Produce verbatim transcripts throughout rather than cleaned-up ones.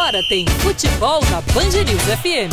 Agora tem futebol na Band News F M.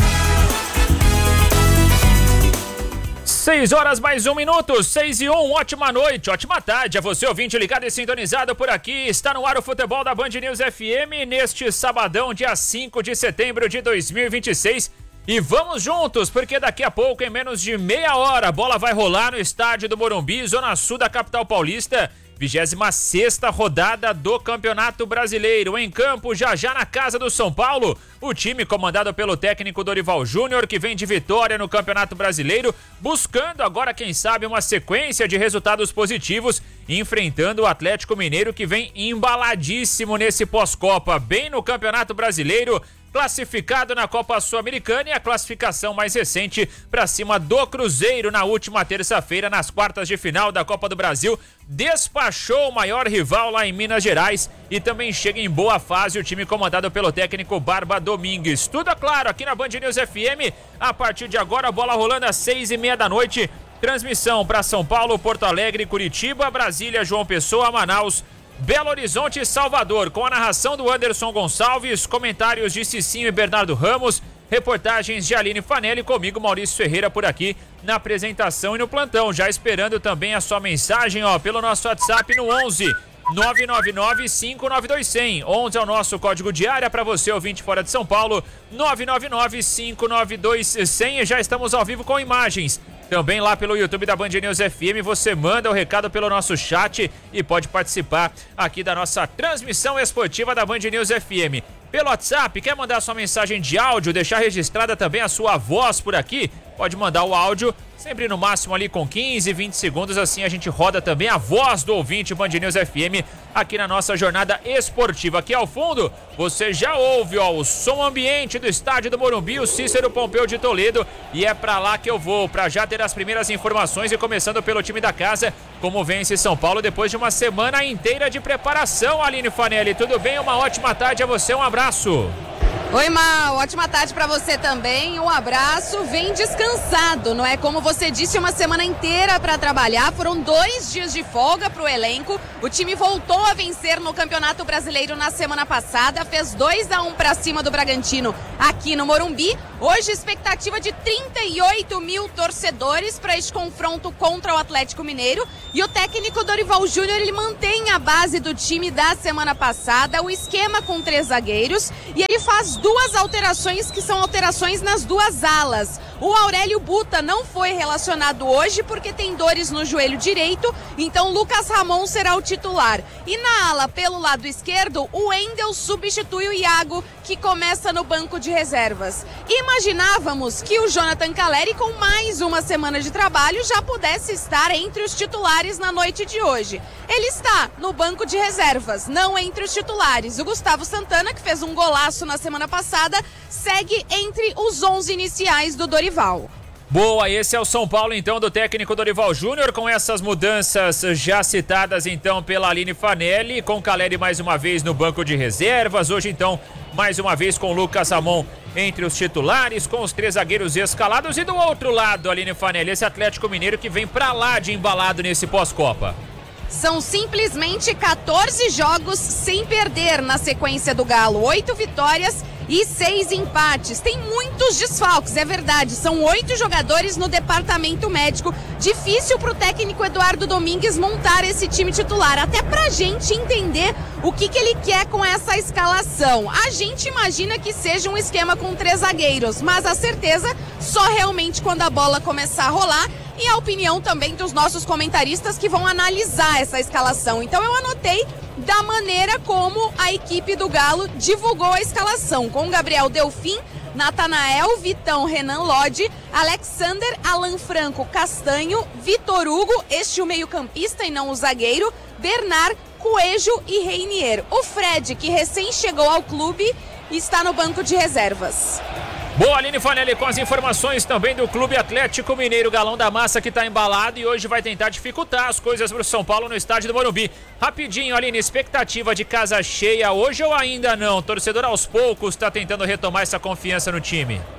Seis horas mais um minuto, seis e um, ótima noite, ótima tarde a você ouvinte ligado e sintonizado por aqui. Está no ar o futebol da Band News F M neste sabadão, dia cinco de setembro de dois mil e vinte e seis. E vamos juntos, porque daqui a pouco, em menos de meia hora, a bola vai rolar no estádio do Morumbi, zona sul da capital paulista. vigésima sexta rodada do Campeonato Brasileiro. Em campo, já já na casa do São Paulo, o time comandado pelo técnico Dorival Júnior, que vem de vitória no Campeonato Brasileiro, buscando agora, quem sabe, uma sequência de resultados positivos, enfrentando o Atlético Mineiro, que vem embaladíssimo nesse pós-Copa, bem no Campeonato Brasileiro, classificado na Copa Sul-Americana, e a classificação mais recente para cima do Cruzeiro na última terça-feira, nas quartas de final da Copa do Brasil, despachou o maior rival lá em Minas Gerais e também chega em boa fase o time comandado pelo técnico Barba Domingues. Tudo é claro aqui na Band News F M, a partir de agora, a bola rolando às seis e meia da noite, transmissão para São Paulo, Porto Alegre, Curitiba, Brasília, João Pessoa, Manaus, Belo Horizonte e Salvador, com a narração do Anderson Gonçalves, comentários de Cicinho e Bernardo Ramos, reportagens de Aline Fanelli, comigo Maurício Ferreira por aqui na apresentação e no plantão, já esperando também a sua mensagem, ó, pelo nosso WhatsApp no onze nove nove nove cinco nove dois zero zero. onze é o nosso código de área para você ouvinte fora de São Paulo, nove nove nove cinco nove dois zero zero. Já estamos ao vivo com imagens também lá pelo YouTube da Band News F M. Você manda o recado pelo nosso chat e pode participar aqui da nossa transmissão esportiva da Band News F M. Pelo WhatsApp, quer mandar sua mensagem de áudio, deixar registrada também a sua voz por aqui? Pode mandar o áudio, sempre no máximo ali com quinze, vinte segundos, assim a gente roda também a voz do ouvinte Band News F M aqui na nossa jornada esportiva. Aqui ao fundo, você já ouve, ó, o som ambiente do estádio do Morumbi, o Cícero Pompeu de Toledo, e é pra lá que eu vou, pra já ter as primeiras informações, e começando pelo time da casa, como vence São Paulo depois de uma semana inteira de preparação. Aline Fanelli, tudo bem? Uma ótima tarde a você, um abraço. Oi, Mal, ótima tarde pra você também, um abraço, vem descansado, não é? Como você disse, uma semana inteira pra trabalhar, foram dois dias de folga pro elenco, o time voltou a vencer no Campeonato Brasileiro na semana passada, fez dois a um pra cima do Bragantino aqui no Morumbi. Hoje expectativa de trinta e oito mil torcedores para este confronto contra o Atlético Mineiro, e o técnico Dorival Júnior, ele mantém a base do time da semana passada, o esquema com três zagueiros, e ele faz duas alterações que são alterações nas duas alas. O Aurélio Buta não foi relacionado hoje porque tem dores no joelho direito, então Lucas Ramon será o titular. E na ala, pelo lado esquerdo, o Wendel substitui o Iago, que começa no banco de reservas. Imaginávamos que o Jonathan Calleri, com mais uma semana de trabalho, já pudesse estar entre os titulares na noite de hoje. Ele está no banco de reservas, não entre os titulares. O Gustavo Santana, que fez um golaço na semana passada, segue entre os onze iniciais do Dorival. Boa, esse é o São Paulo então do técnico Dorival Júnior, com essas mudanças já citadas então pela Aline Fanelli, com Calleri mais uma vez no banco de reservas, hoje então mais uma vez com Lucas Ramon entre os titulares, com os três zagueiros escalados, e do outro lado, Aline Fanelli, esse Atlético Mineiro que vem pra lá de embalado nesse pós-Copa. São simplesmente quatorze jogos sem perder na sequência do Galo, oito vitórias e seis empates. Tem muitos desfalques, é verdade, são oito jogadores no departamento médico. Difícil para o técnico Eduardo Domingues montar esse time titular, até pra gente entender o que, que ele quer com essa escalação. A gente imagina que seja um esquema com três zagueiros, mas a certeza só realmente quando a bola começar a rolar, e a opinião também dos nossos comentaristas que vão analisar essa escalação. Então eu anotei da maneira como a equipe do Galo divulgou a escalação, com Gabriel Delfim, Natanael, Vitão, Renan Lodge, Alexander, Alan Franco, Castanho, Vitor Hugo, este o meio-campista e não o zagueiro, Bernard, Coelho e Reinier. O Fred, que recém chegou ao clube, está no banco de reservas. Boa, Aline Fanelli, com as informações também do Clube Atlético Mineiro, Galão da Massa, que está embalado e hoje vai tentar dificultar as coisas para o São Paulo no estádio do Morumbi. Rapidinho, Aline, expectativa de casa cheia hoje ou ainda não? O torcedor aos poucos está tentando retomar essa confiança no time.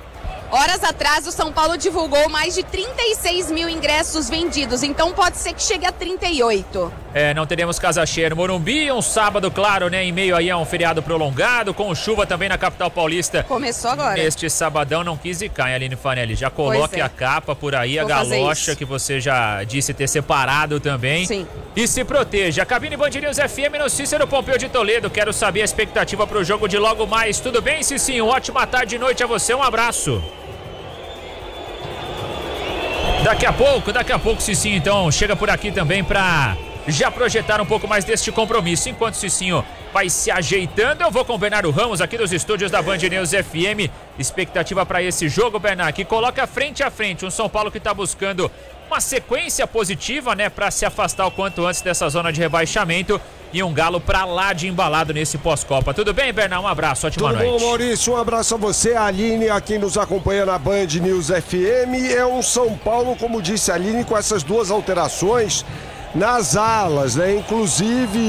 Horas atrás, o São Paulo divulgou mais de trinta e seis mil ingressos vendidos, então pode ser que chegue a trinta e oito. É, não teremos casa cheia no Morumbi, um sábado, claro, né, em meio aí a um feriado prolongado, com chuva também na capital paulista. Começou agora. Neste sabadão, não quis ir cá, hein, Aline Fanelli? Já coloque é. a capa por aí, Vou a galocha que você já disse ter separado também. Sim. E se proteja. Cabine Band News F M no Cícero Pompeu de Toledo. Quero saber a expectativa pro jogo de logo mais. Tudo bem, Cicinho? Ótima tarde e noite a você, um abraço. Daqui a pouco, daqui a pouco, Cicinho, então, chega por aqui também pra já projetar um pouco mais deste compromisso. Enquanto o Cicinho vai se ajeitando, eu vou com o Bernardo Ramos aqui dos estúdios da Band News F M. Expectativa para esse jogo, Bernardo, que coloca frente a frente um São Paulo que tá buscando uma sequência positiva, né, para se afastar o quanto antes dessa zona de rebaixamento, e um Galo pra lá de embalado nesse pós-Copa. Tudo bem, Bernardo? Um abraço, ótima noite. Tudo bom, Maurício? Um abraço a você, a Aline, a quem nos acompanha na Band News F M. É um São Paulo, como disse a Aline, com essas duas alterações nas alas, né? Inclusive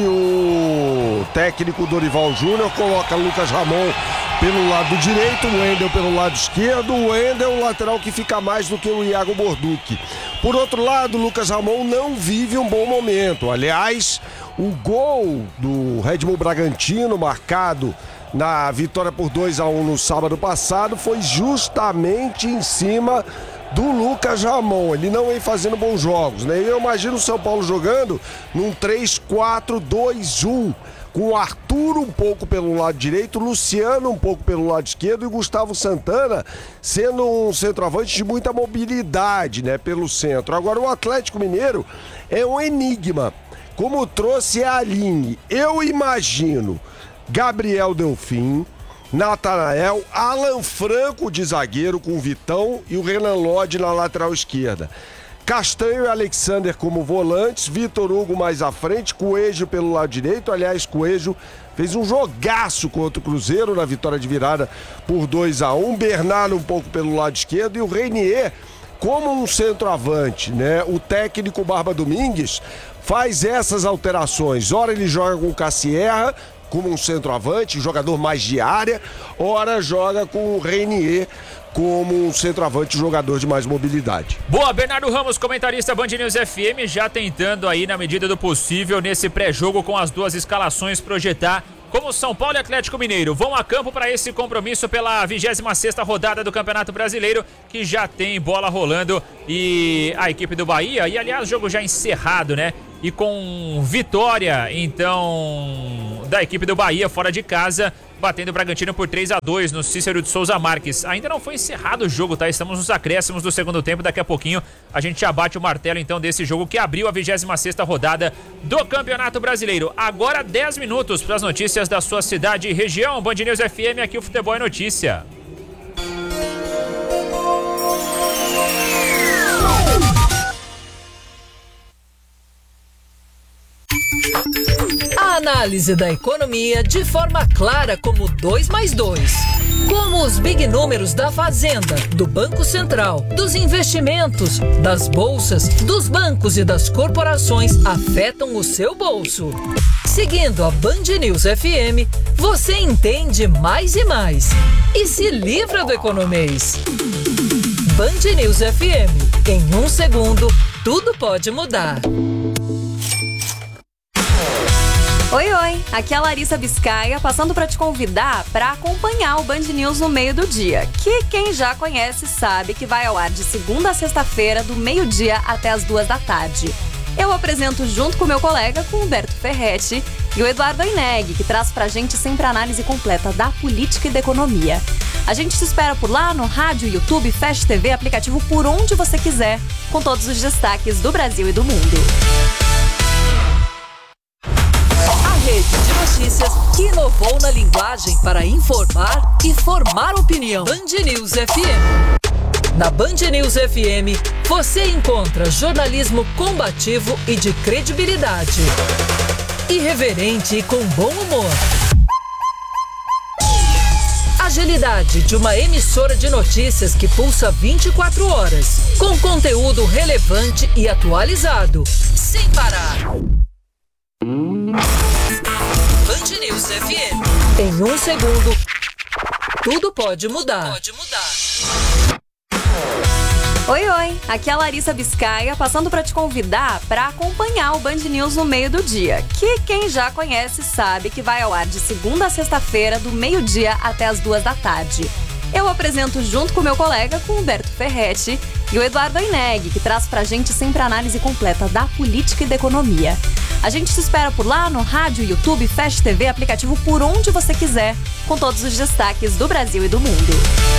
o técnico Dorival Júnior coloca Lucas Ramon pelo lado direito, o Wendel pelo lado esquerdo. O Wendel é o lateral que fica mais do que o Iago Borducci. Por outro lado, o Lucas Ramon não vive um bom momento. Aliás, o gol do Red Bull Bragantino, marcado na vitória por dois a um no sábado passado, foi justamente em cima do Lucas Ramon. Ele não vem fazendo bons jogos, né? Eu imagino o São Paulo jogando num três quatro dois um, com o Arthur um pouco pelo lado direito, o Luciano um pouco pelo lado esquerdo e o Gustavo Santana sendo um centroavante de muita mobilidade, né, pelo centro. Agora, o Atlético Mineiro é um enigma. Como trouxe a Aline, eu imagino Gabriel Delfim, Natanael, Alan Franco de zagueiro com o Vitão e o Renan Lodge na lateral esquerda. Castanho e Alexander como volantes, Vitor Hugo mais à frente, Coelho pelo lado direito. Aliás, Coelho fez um jogaço contra o Cruzeiro na vitória de virada por dois a um. Bernardo um pouco pelo lado esquerdo e o Reinier como um centroavante, né? O técnico Barba Domingues faz essas alterações. Ora ele joga com o Cassierra como um centroavante, um jogador mais de área, ora joga com o Reinier como um centroavante, um jogador de mais mobilidade. Boa, Bernardo Ramos, comentarista Band News F M, já tentando aí na medida do possível nesse pré-jogo com as duas escalações projetar como São Paulo e Atlético Mineiro vão a campo para esse compromisso pela vigésima sexta rodada do Campeonato Brasileiro, que já tem bola rolando, e a equipe do Bahia, e aliás, jogo já encerrado, né? E com vitória, então, da equipe do Bahia fora de casa, batendo o Bragantino por três a dois no Cícero de Souza Marques. Ainda não foi encerrado o jogo, tá? Estamos nos acréscimos do segundo tempo. Daqui a pouquinho a gente abate o martelo, então, desse jogo que abriu a vigésima sexta rodada do Campeonato Brasileiro. Agora dez minutos para as notícias da sua cidade e região. Band News F M, aqui o Futebol é Notícia. A análise da economia de forma clara como dois mais dois. Como os big números da Fazenda, do Banco Central, dos investimentos, das bolsas, dos bancos e das corporações afetam o seu bolso. Seguindo a Band News F M, você entende mais e mais. E se livra do economês. Band News F M. Em um segundo, tudo pode mudar. Oi, oi, aqui é a Larissa Biscaia, passando para te convidar para acompanhar o Band News no meio do dia, que quem já conhece sabe que vai ao ar de segunda a sexta-feira, do meio-dia até as duas da tarde. Eu apresento junto com meu colega, com o Humberto Ferretti, e o Eduardo Aineg, que traz pra gente sempre a análise completa da política e da economia. A gente te espera por lá no rádio, YouTube, Fast T V, aplicativo por onde você quiser, com todos os destaques do Brasil e do mundo. Rede de notícias que inovou na linguagem para informar e formar opinião. Band News F M. Na Band News F M, você encontra jornalismo combativo e de credibilidade. Irreverente e com bom humor. Agilidade de uma emissora de notícias que pulsa vinte e quatro horas, com conteúdo relevante e atualizado, sem parar. Band News F M. Em um segundo, tudo pode mudar. Pode mudar. Oi, oi! Aqui é a Larissa Biscaia, passando para te convidar para acompanhar o Band News no meio do dia, que quem já conhece sabe que vai ao ar de segunda a sexta-feira, do meio-dia até as duas da tarde. Eu apresento junto com meu colega, com Humberto Ferretti, e o Eduardo Aineg, que traz pra gente sempre a análise completa da política e da economia. A gente te espera por lá no rádio, YouTube, Fast T V, aplicativo por onde você quiser, com todos os destaques do Brasil e do mundo.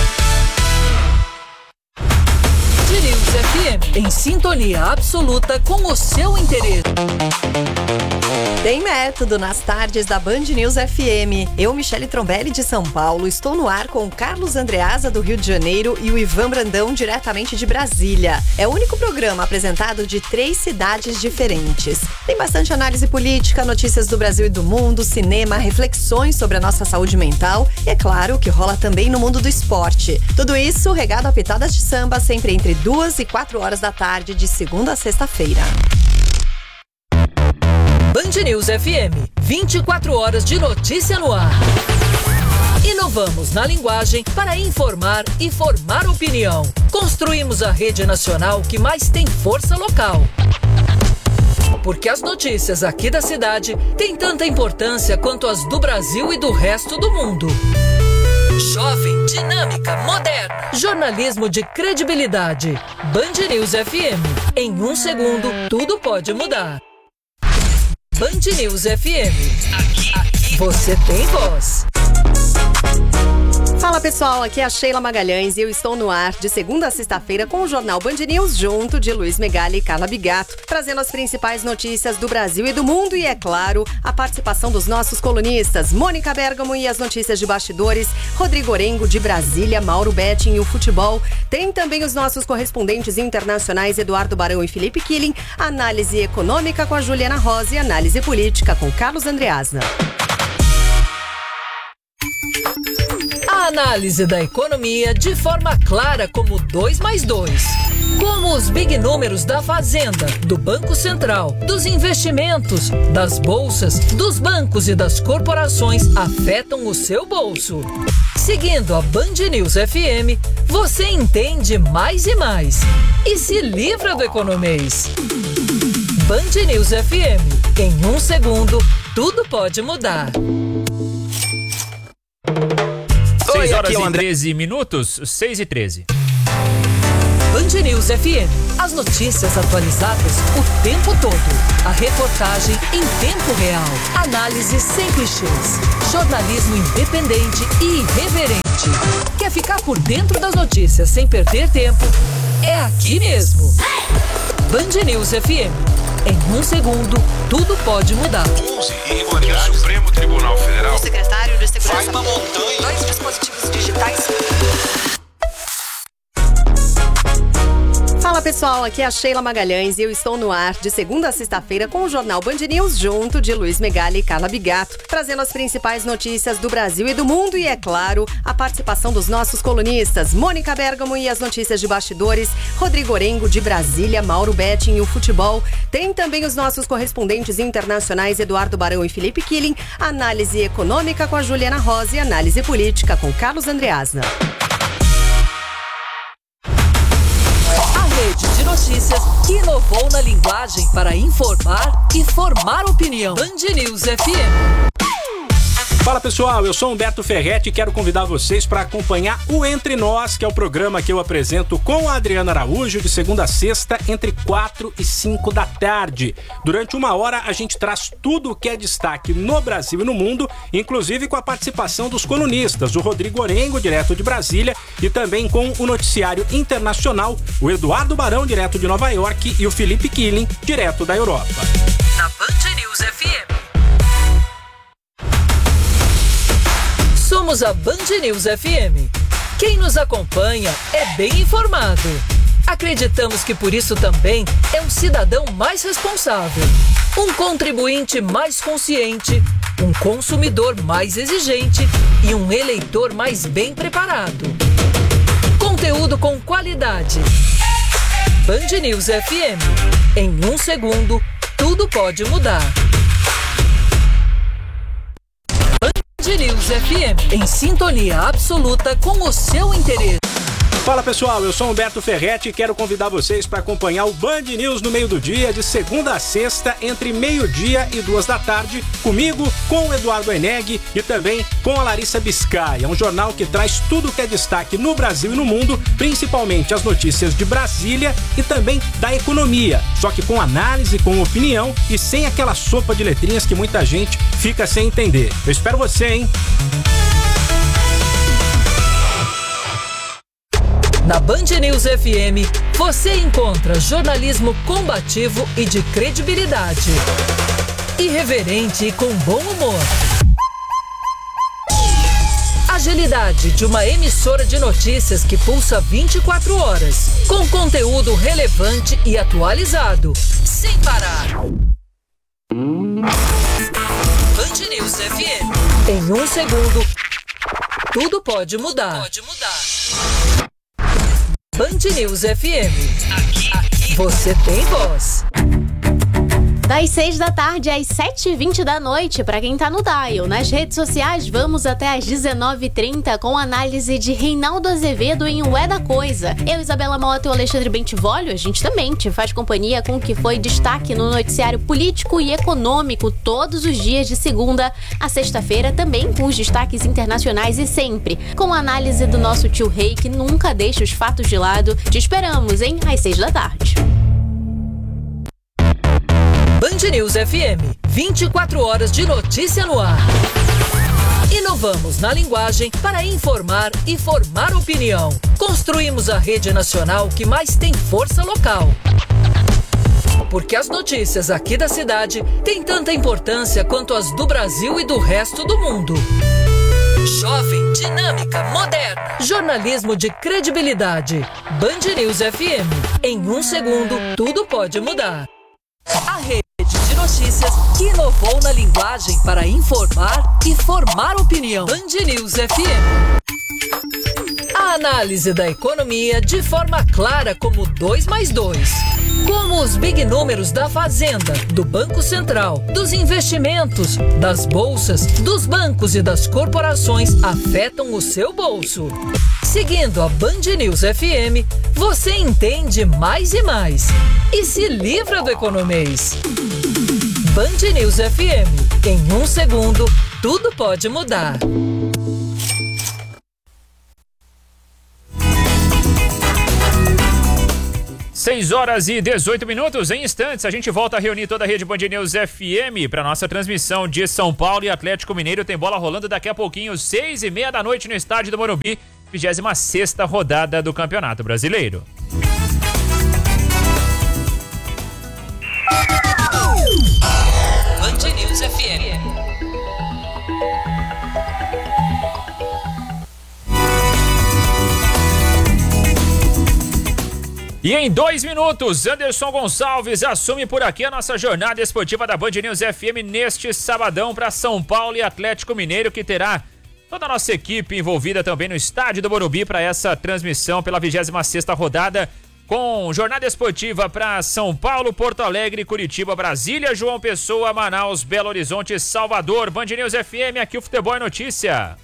News F M, em sintonia absoluta com o seu interesse. Tem método nas tardes da Band News F M. Eu, Michele Trombelli, de São Paulo, estou no ar com o Carlos Andreasa, do Rio de Janeiro, e o Ivan Brandão, diretamente de Brasília. É o único programa apresentado de três cidades diferentes. Tem bastante análise política, notícias do Brasil e do mundo, cinema, reflexões sobre a nossa saúde mental e, é claro, o que rola também no mundo do esporte. Tudo isso regado a pitadas de samba, sempre entre duas e quatro horas da tarde, de segunda a sexta-feira. Band News F M, vinte e quatro horas de notícia no ar. Inovamos na linguagem para informar e formar opinião. Construímos a rede nacional que mais tem força local. Porque as notícias aqui da cidade têm tanta importância quanto as do Brasil e do resto do mundo. Jovem, dinâmica, moderna. Jornalismo de credibilidade. Band News F M. Em um segundo, tudo pode mudar. Band News F M. Aqui, aqui você tem voz. Fala pessoal, aqui é a Sheila Magalhães e eu estou no ar de segunda a sexta-feira com o Jornal Band News, junto de Luiz Megali e Carla Bigato, trazendo as principais notícias do Brasil e do mundo e, é claro, a participação dos nossos colunistas, Mônica Bergamo e as notícias de bastidores, Rodrigo Orengo de Brasília, Mauro Betting e o futebol. Tem também os nossos correspondentes internacionais, Eduardo Barão e Felipe Killing, análise econômica com a Juliana Rosa e análise política com Carlos Andreasa. A análise da economia de forma clara como dois mais dois. Como os big números da Fazenda, do Banco Central, dos investimentos, das bolsas, dos bancos e das corporações afetam o seu bolso. Seguindo a Band News F M, você entende mais e mais e se livra do economês. Band News F M. Em um segundo, tudo pode mudar. seis horas e treze minutos, seis e treze. Band News F M. As notícias atualizadas o tempo todo. A reportagem em tempo real. Análise sem clichês. Jornalismo independente e irreverente. Quer ficar por dentro das notícias sem perder tempo? É aqui mesmo. Band News F M. Em um segundo, tudo pode mudar. onze e o Supremo Tribunal Federal. O secretário de Segurança. Vai uma montanha. Dois dispositivos digitais. Fala pessoal, aqui é a Sheila Magalhães e eu estou no ar de segunda a sexta-feira com o Jornal Band News, junto de Luiz Megali e Carla Bigato, trazendo as principais notícias do Brasil e do mundo e, é claro, a participação dos nossos colunistas, Mônica Bergamo e as notícias de bastidores, Rodrigo Orengo de Brasília, Mauro Betting e o futebol. Tem também os nossos correspondentes internacionais, Eduardo Barão e Felipe Killing, análise econômica com a Juliana Rosa e análise política com Carlos Andreasa. Rede de notícias que inovou na linguagem para informar e formar opinião. Band News F M. Fala pessoal, eu sou Humberto Ferretti e quero convidar vocês para acompanhar o Entre Nós, que é o programa que eu apresento com a Adriana Araújo de segunda a sexta, entre quatro e cinco da tarde. Durante uma hora a gente traz tudo o que é destaque no Brasil e no mundo, inclusive com a participação dos colunistas, o Rodrigo Orengo, direto de Brasília, e também com o noticiário internacional, o Eduardo Barão, direto de Nova York, e o Felipe Killing, direto da Europa. Na Band News F M. Somos a Band News F M. Quem nos acompanha é bem informado. Acreditamos que por isso também é um cidadão mais responsável, um contribuinte mais consciente, um consumidor mais exigente e um eleitor mais bem preparado. Conteúdo com qualidade. Band News F M. Em um segundo, tudo pode mudar. Band News F M, em sintonia absoluta com o seu interesse. Fala pessoal, eu sou Humberto Ferretti e quero convidar vocês para acompanhar o Band News no meio do dia, de segunda a sexta, entre meio-dia e duas da tarde, comigo, com o Eduardo Eneg e também com a Larissa Biscaia. Um jornal que traz tudo que é destaque no Brasil e no mundo, principalmente as notícias de Brasília e também da economia, só que com análise, com opinião e sem aquela sopa de letrinhas que muita gente fica sem entender. Eu espero você, hein? Na Band News F M, você encontra jornalismo combativo e de credibilidade. Irreverente e com bom humor. Agilidade de uma emissora de notícias que pulsa vinte e quatro horas, com conteúdo relevante e atualizado, sem parar. Band News F M. Em um segundo, tudo pode mudar. Pode mudar. Band News F M. Aqui, aqui você tem voz. Das seis da tarde às sete e vinte da noite, para quem tá no dial. Nas redes sociais, vamos até às dezenove e trinta com análise de Reinaldo Azevedo em O É da Coisa. Eu, Isabela Mota e o Alexandre Bentivolio, a gente também te faz companhia com o que foi destaque no noticiário político e econômico todos os dias de segunda a sexta-feira, também com os destaques internacionais e sempre com a análise do nosso tio Rei, que nunca deixa os fatos de lado. Te esperamos, hein? Às seis da tarde. Band News F M, vinte e quatro horas de notícia no ar. Inovamos na linguagem para informar e formar opinião. Construímos a rede nacional que mais tem força local. Porque as notícias aqui da cidade têm tanta importância quanto as do Brasil e do resto do mundo. Jovem, dinâmica, moderna. Jornalismo de credibilidade. Band News F M. Em um segundo, tudo pode mudar. A rede de notícias que inovou na linguagem para informar e formar opinião. Band News F M. A análise da economia de forma clara como dois mais dois. Como os big números da Fazenda, do Banco Central, dos investimentos, das bolsas, dos bancos e das corporações afetam o seu bolso. Seguindo a Band News F M, você entende mais e mais. E se livra do economês. Band News F M. Em um segundo, tudo pode mudar. seis horas e dezoito minutos. Em instantes, a gente volta a reunir toda a rede Band News F M para nossa transmissão de São Paulo e Atlético Mineiro. Tem bola rolando daqui a pouquinho, seis e meia da noite no estádio do Morumbi. vigésima sexta rodada do Campeonato Brasileiro. Band News F M. E em dois minutos, Anderson Gonçalves assume por aqui a nossa jornada esportiva da Band News F M neste sabadão para São Paulo e Atlético Mineiro, que terá toda a nossa equipe envolvida também no estádio do Morumbi para essa transmissão pela vigésima sexta rodada, com jornada esportiva para São Paulo, Porto Alegre, Curitiba, Brasília, João Pessoa, Manaus, Belo Horizonte, Salvador. Band News F M, aqui o Futebol é Notícia.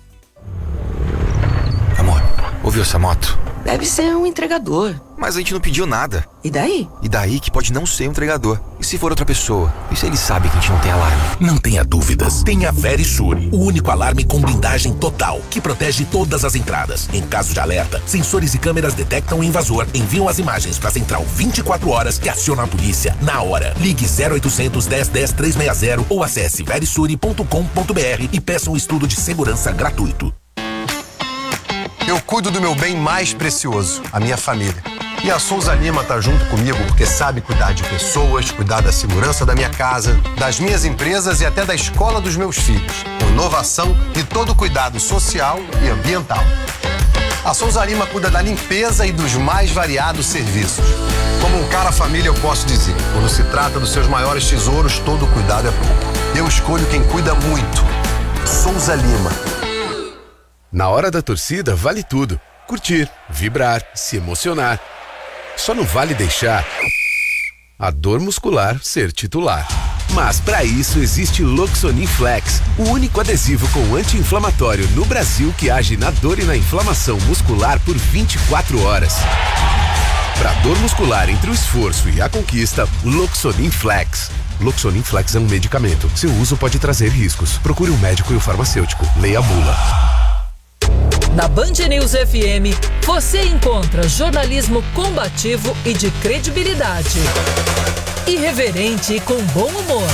Amor, ouviu essa moto? Deve ser um entregador. Mas a gente não pediu nada. E daí? E daí que pode não ser um entregador. E se for outra pessoa? E se ele sabe que a gente não tem alarme? Não tenha dúvidas. Tenha Verisure, o único alarme com blindagem total, que protege todas as entradas. Em caso de alerta, sensores e câmeras detectam o invasor, enviam as imagens para a central vinte e quatro horas e acionam a polícia na hora. Ligue zero oitocentos, dez, dez, trezentos e sessenta ou acesse verisure ponto com ponto br e peça um estudo de segurança gratuito. Eu cuido do meu bem mais precioso, a minha família. E a Souza Lima tá junto comigo porque sabe cuidar de pessoas, cuidar da segurança da minha casa, das minhas empresas e até da escola dos meus filhos. Com inovação e todo cuidado social e ambiental. A Souza Lima cuida da limpeza e dos mais variados serviços. Como um cara família, eu posso dizer, quando se trata dos seus maiores tesouros, todo cuidado é pouco. Eu escolho quem cuida muito. Souza Lima. Na hora da torcida, vale tudo. Curtir, vibrar, se emocionar. Só não vale deixar a dor muscular ser titular. Mas para isso existe Loxonin Flex, o único adesivo com anti-inflamatório no Brasil que age na dor e na inflamação muscular por vinte e quatro horas. Para dor muscular entre o esforço e a conquista, Loxonin Flex. Loxonin Flex é um medicamento. Seu uso pode trazer riscos. Procure um médico e o farmacêutico. Leia a bula. Na Band News F M, você encontra jornalismo combativo e de credibilidade. Irreverente e com bom humor.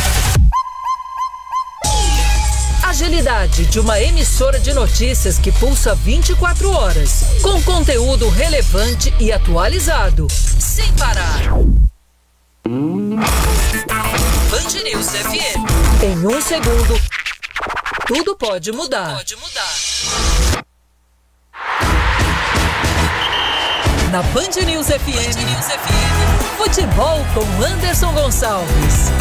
Agilidade de uma emissora de notícias que pulsa vinte e quatro horas, com conteúdo relevante e atualizado, sem parar. Band News F M. Em um segundo, tudo pode mudar. Pode mudar. Na Band News F M, Band News F M. Futebol com Anderson Gonçalves.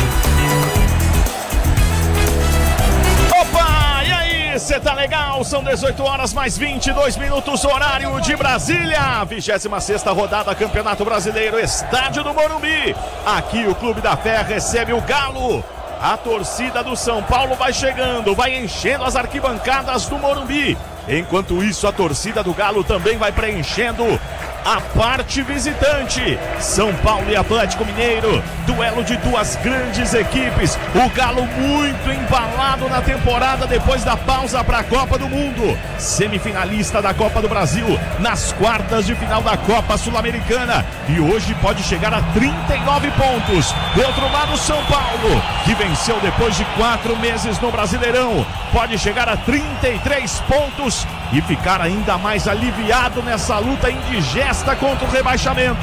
Opa, e aí, cê tá legal? São dezoito horas mais vinte e dois minutos, horário de Brasília. vigésima sexta rodada, Campeonato Brasileiro, Estádio do Morumbi. Aqui o Clube da Fé recebe o Galo. A torcida do São Paulo vai chegando, vai enchendo as arquibancadas do Morumbi. Enquanto isso, a torcida do Galo também vai preenchendo a parte visitante. São Paulo e Atlético Mineiro, duelo de duas grandes equipes. O Galo muito embalado na temporada depois da pausa para a Copa do Mundo. Semifinalista da Copa do Brasil, nas quartas de final da Copa Sul-Americana. E hoje pode chegar a trinta e nove pontos. Do outro lado, São Paulo, que venceu depois de quatro meses no Brasileirão, pode chegar a trinta e três pontos e ficar ainda mais aliviado nessa luta indigesta contra o rebaixamento.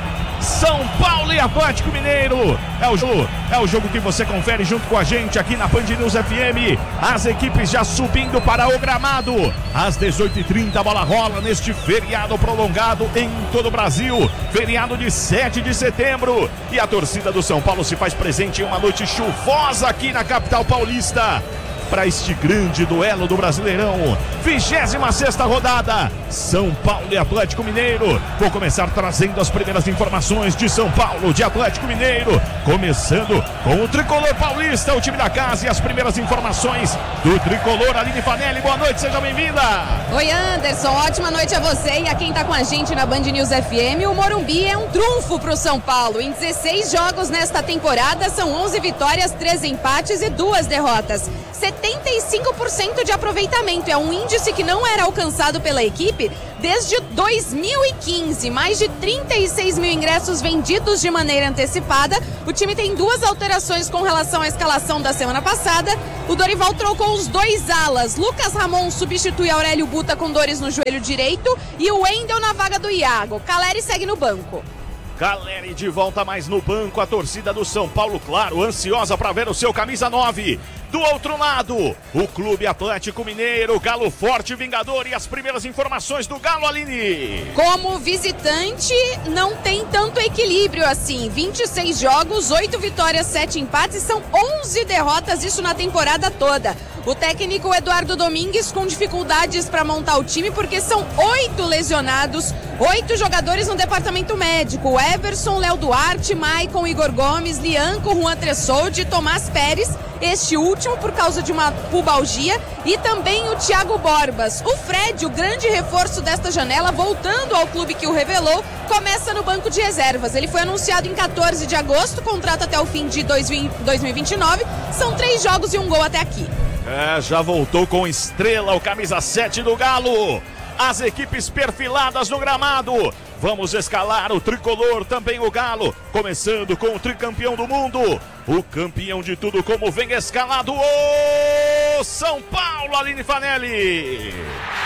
São Paulo e Atlético Mineiro é o jogo, é o jogo que você confere junto com a gente aqui na Band News F M. As equipes já subindo para o gramado. Às dezoito e trinta a bola rola neste feriado prolongado em todo o Brasil, feriado de sete de setembro, e a torcida do São Paulo se faz presente em uma noite chuvosa aqui na capital paulista para este grande duelo do Brasileirão. vigésima sexta rodada, São Paulo e Atlético Mineiro. Vou começar trazendo as primeiras informações de São Paulo, de Atlético Mineiro, começando com o Tricolor Paulista, o time da casa, e as primeiras informações do Tricolor. Aline Fanelli, boa noite, seja bem-vinda. Oi, Anderson, ótima noite a você e a quem tá com a gente na Band News F M. O Morumbi é um trunfo pro São Paulo. Em dezesseis jogos nesta temporada, são onze vitórias, três empates e duas derrotas. setenta e cinco por cento de aproveitamento, é um índice que não era alcançado pela equipe desde dois mil e quinze. Mais de trinta e seis mil ingressos vendidos de maneira antecipada. O time tem duas alterações com relação à escalação da semana passada. O Dorival trocou os dois alas. Lucas Ramon substitui Aurélio Buta com dores no joelho direito e o Wendel na vaga do Iago. Caleri segue no banco. Caleri de volta mais no banco. A torcida do São Paulo, claro, ansiosa para ver o seu camisa nove. Do outro lado, o Clube Atlético Mineiro, Galo forte, vingador, e as primeiras informações do Galo, Aline. Como visitante, não tem tanto equilíbrio assim. vinte e seis jogos, oito vitórias, sete empates, são onze derrotas, isso na temporada toda. O técnico Eduardo Domingues com dificuldades para montar o time porque são oito lesionados, oito jogadores no departamento médico. Everson, Léo Duarte, Maicon, Igor Gomes, Lianco, Juan Tressoldi, Tomás Pérez, este último por causa de uma pubalgia, e também o Thiago Borbas. O Fred, o grande reforço desta janela, voltando ao clube que o revelou, começa no banco de reservas. Ele foi anunciado em quatorze de agosto, contrato até o fim de dois mil e vinte e nove, são três jogos e um gol até aqui. É, já voltou com estrela o camisa sete do Galo. As equipes perfiladas no gramado. Vamos escalar o Tricolor, também o Galo, começando com o tricampeão do mundo, o campeão de tudo, como vem escalado o São Paulo, Aline Fanelli.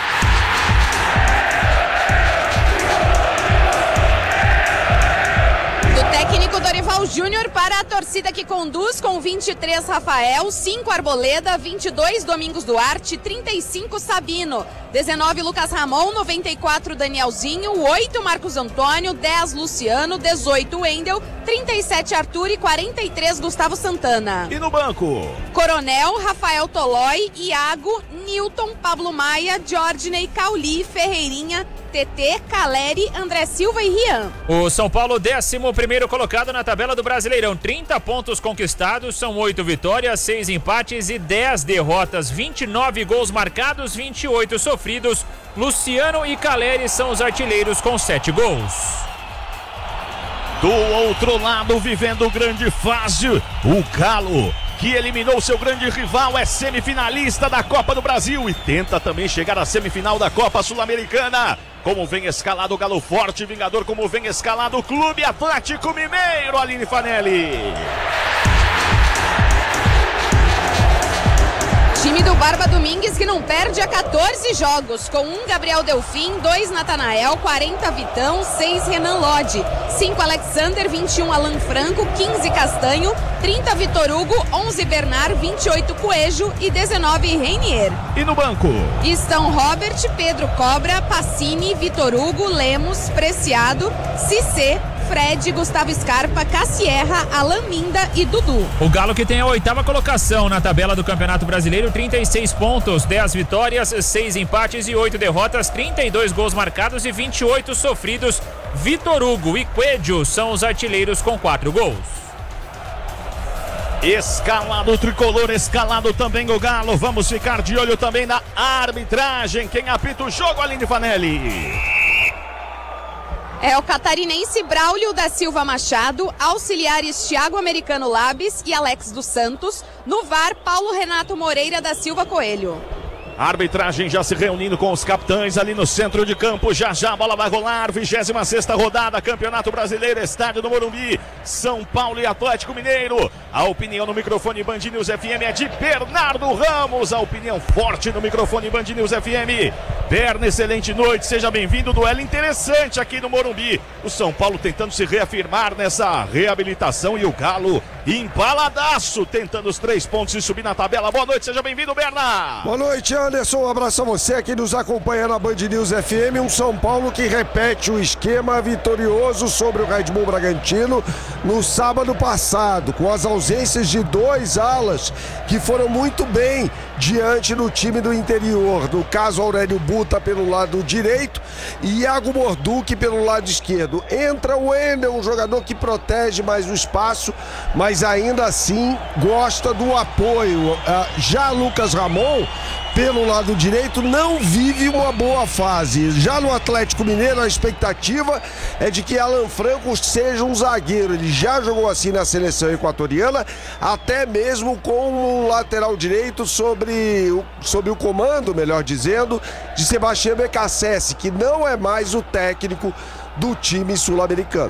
Do técnico Dorival Júnior para a torcida que conduz, com vinte e três Rafael, cinco Arboleda, vinte e dois Domingos Duarte, trinta e cinco Sabino, dezenove Lucas Ramon, noventa e quatro Danielzinho, oito Marcos Antônio, dez Luciano, dezoito Wendel, trinta e sete Arthur e quarenta e três Gustavo Santana. E no banco? Coronel, Rafael Tolói, Iago, Newton, Pablo Maia, Jordney, Cauli, Ferreirinha, T T, Caleri, André Silva e Rian. O São Paulo, décimo primeiro primeiro colocado na tabela do Brasileirão. trinta pontos conquistados, são oito vitórias, seis empates e dez derrotas. vinte e nove gols marcados, vinte e oito sofridos. Luciano e Caleri são os artilheiros com sete gols. Do outro lado, vivendo grande fase, o Galo, que eliminou seu grande rival, é semifinalista da Copa do Brasil e tenta também chegar à semifinal da Copa Sul-Americana. Como vem escalado o Galo Forte, Vingador, como vem escalado o Clube Atlético Mineiro, Aline Fanelli. Time do Barba Domingues que não perde há quatorze jogos, com um Gabriel Delfim, dois Natanael, quarenta Vitão, seis Renan Lodge, cinco Alexander, vinte e um Alan Franco, quinze Castanho, trinta Vitor Hugo, onze Bernard, vinte e oito Coelho e dezenove Reinier. E no banco? Estão Robert, Pedro Cobra, Pacini, Vitor Hugo, Lemos, Preciado, Cissé, Fred, Gustavo Scarpa, Cassierra, Alan Minda e Dudu. O Galo que tem a oitava colocação na tabela do Campeonato Brasileiro, trinta e seis pontos, dez vitórias, seis empates e oito derrotas, trinta e dois gols marcados e vinte e oito sofridos. Vitor Hugo e Coelho são os artilheiros com quatro gols. Escalado o tricolor, escalado também o Galo. Vamos ficar de olho também na arbitragem. Quem apita o jogo, Aline Fanelli? É o catarinense Braulio da Silva Machado, auxiliares Thiago Americano Labes e Alex dos Santos. No V A R, Paulo Renato Moreira da Silva Coelho. A arbitragem já se reunindo com os capitães ali no centro de campo. Já já a bola vai rolar. vigésima sexta rodada, Campeonato Brasileiro, Estádio do Morumbi, São Paulo e Atlético Mineiro. A opinião no microfone Band News F M é de Bernardo Ramos. A opinião forte no microfone Band News F M. Berna, excelente noite, seja bem-vindo. Duelo interessante aqui no Morumbi. O São Paulo tentando se reafirmar nessa reabilitação e o Galo empaladaço, tentando os três pontos e subir na tabela. Boa noite, seja bem-vindo, Berna. Boa noite, Anderson. Um abraço a você que nos acompanha na Band News F M. Um São Paulo que repete o esquema vitorioso sobre o Red Bull Bragantino no sábado passado, com as ausências de dois alas que foram muito bem diante do time do interior. No caso, Aurélio Buta pelo lado direito e Iago Morduque pelo lado esquerdo. Entra o Wendel, um jogador que protege mais o espaço, mas ainda assim gosta do apoio. Já Lucas Ramon, pelo lado direito, não vive uma boa fase. Já no Atlético Mineiro, a expectativa é de que Alan Franco seja um zagueiro. Ele já jogou assim na seleção equatoriana, até mesmo com um lateral direito sobre, sobre o comando, melhor dizendo, de Sebastião Becassese, que não é mais o técnico do time sul-americano.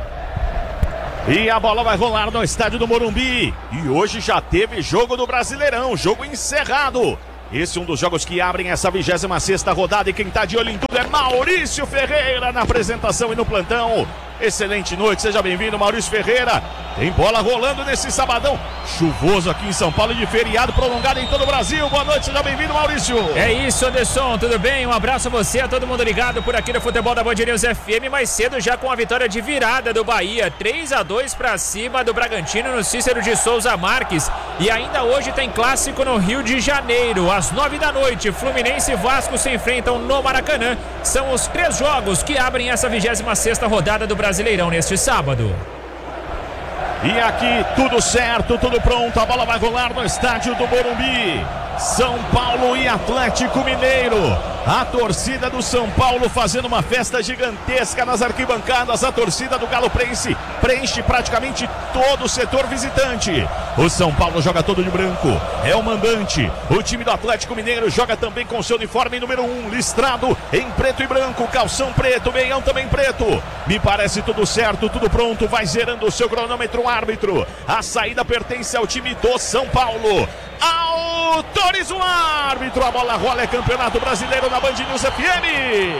E a bola vai rolar no estádio do Morumbi. E hoje já teve jogo do Brasileirão, jogo encerrado. Esse é um dos jogos que abrem essa vigésima sexta rodada e quem tá de olho em tudo é Maurício Ferreira na apresentação e no plantão. Excelente noite, seja bem-vindo, Maurício Ferreira. Tem bola rolando nesse sabadão chuvoso aqui em São Paulo e de feriado prolongado em todo o Brasil. Boa noite, seja bem-vindo, Maurício. É isso, Anderson, tudo bem? Um abraço a você, a todo mundo ligado por aqui no Futebol da Band News F M. Mais cedo já com a vitória de virada do Bahia, três a dois para cima do Bragantino no Cícero de Souza Marques. E ainda hoje tem clássico no Rio de Janeiro, às nove da noite. Fluminense e Vasco se enfrentam no Maracanã. São os três jogos que abrem essa vigésima sexta rodada do Brasileirão neste sábado. E aqui tudo certo, tudo pronto, a bola vai rolar no estádio do Morumbi. São Paulo e Atlético Mineiro. A torcida do São Paulo fazendo uma festa gigantesca nas arquibancadas. A torcida do Galo preenche, preenche praticamente todo o setor visitante. O São Paulo joga todo de branco, é o mandante. O time do Atlético Mineiro joga também com seu uniforme número um, listrado em preto e branco, calção preto, meião também preto. Me parece tudo certo, tudo pronto, vai zerando o seu cronômetro, árbitro. A saída pertence ao time do São Paulo. Autoriza o árbitro, a bola rola, é Campeonato Brasileiro na Band News F M.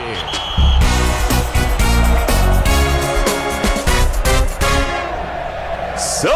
São Paulo e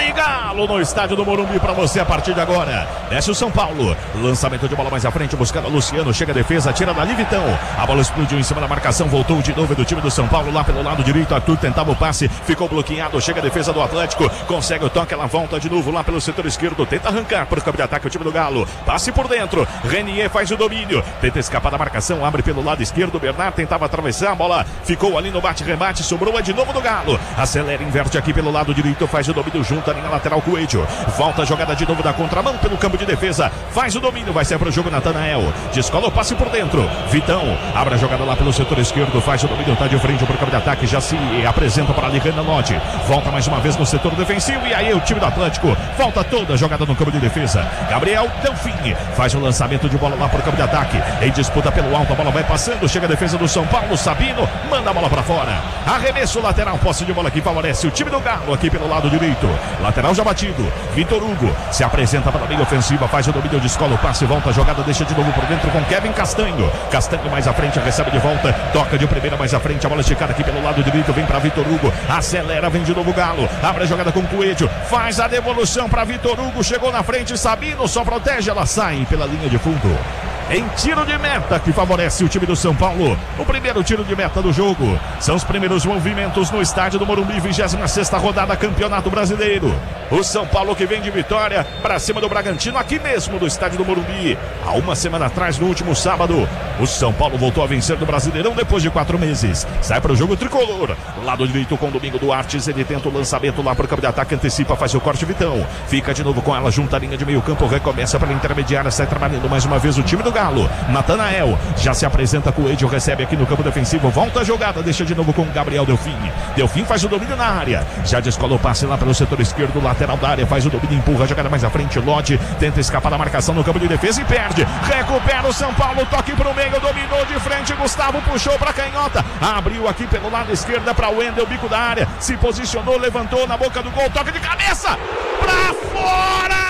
Tem Galo no estádio do Morumbi pra você a partir de agora. Desce o São Paulo. Lançamento de bola mais à frente, buscando o Luciano. Chega a defesa, tira dali Vitão. A bola explodiu em cima da marcação, voltou de novo do time do São Paulo lá pelo lado direito. Arthur tentava o passe, ficou bloqueado. Chega a defesa do Atlético, consegue o toque, ela volta de novo lá pelo setor esquerdo. Tenta arrancar para o campo de ataque o time do Galo. Passe por dentro. Renier faz o domínio. Tenta escapar da marcação, abre pelo lado esquerdo. Bernard tentava atravessar, a bola ficou ali no bate-rebate, sobrou é de novo do Galo. Acelera, inverte aqui pelo lado direito, faz o domínio junto à linha lateral com o Coelho. Volta a jogada de novo da contramão pelo campo de defesa. Faz o domínio, vai ser para o jogo Natanael. Descola o passe por dentro. Vitão abre a jogada lá pelo setor esquerdo, faz o domínio, tá de frente para o campo de ataque, já se apresenta para ali Renan Lodge. Volta mais uma vez no setor defensivo e aí o time do Atlético volta toda a jogada no campo de defesa. Gabriel Delfim faz o lançamento de bola lá para o campo de ataque. Em disputa pelo alto, a bola vai passando, chega a defesa do São Paulo, Sabino manda a bola para fora. Arremesso lateral, posse de bola que favorece o time do Galo aqui pelo lado direito. Lateral já batido. Vitor Hugo se apresenta para a meia ofensiva, faz o domínio, descola o passe, volta a jogada, deixa de novo por dentro com Kevin Castanho. Castanho mais à frente, recebe de volta, toca de primeira mais à frente, a bola esticada aqui pelo lado direito, vem para Vitor Hugo, acelera, vem de novo Galo, abre a jogada com Coelho, faz a devolução para Vitor Hugo, chegou na frente, Sabino só protege, ela sai pela linha de fundo. Em tiro de meta que favorece o time do São Paulo. O primeiro tiro de meta do jogo. São os primeiros movimentos no estádio do Morumbi, vigésima sexta rodada, Campeonato Brasileiro. O São Paulo que vem de vitória para cima do Bragantino, aqui mesmo no estádio do Morumbi. Há uma semana atrás, no último sábado, o São Paulo voltou a vencer do Brasileirão depois de quatro meses. Sai para o jogo tricolor. Lado direito com o Domingo Duarte, ele tenta o lançamento lá para o campo de ataque, antecipa, faz o corte, Vitão. Fica de novo com ela junto à linha de meio campo, recomeça pela intermediária, sai trabalhando mais uma vez o time do Galo. Natanael já se apresenta com o Edio, recebe aqui no campo defensivo, volta a jogada, deixa de novo com o Gabriel Delfim. Delfim faz o domínio na área, já descolou o passe lá pelo setor esquerdo, lateral da área, faz o domínio, empurra a jogada mais à frente, Lodge tenta escapar da marcação no campo de defesa e perde, recupera o São Paulo, toque pro meio, dominou de frente, Gustavo puxou pra canhota, abriu aqui pelo lado esquerdo para o Wendel, bico da área, se posicionou, levantou na boca do gol, toque de cabeça, pra fora!